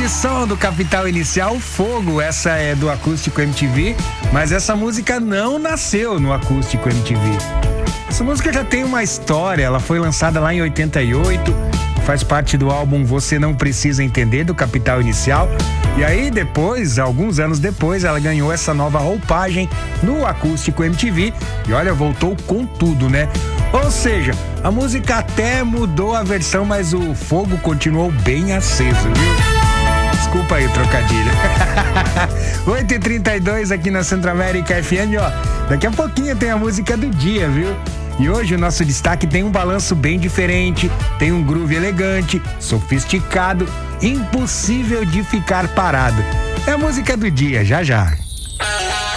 som do Capital Inicial, Fogo. Essa é do Acústico MTV, mas essa música não nasceu no Acústico MTV. Essa música já tem uma história, ela foi lançada lá em 88, faz parte do álbum Você Não Precisa Entender, do Capital Inicial. E aí depois, alguns anos depois, ela ganhou essa nova roupagem no Acústico MTV e olha, voltou com tudo, né? Ou seja, a música até mudou a versão, mas o fogo continuou bem aceso, viu? Desculpa aí o trocadilho. 8h32 aqui na Centro-América FM, ó. Daqui a pouquinho tem a música do dia, viu? E hoje o nosso destaque tem um balanço bem diferente, tem um groove elegante, sofisticado, impossível de ficar parado. É a música do dia, já já.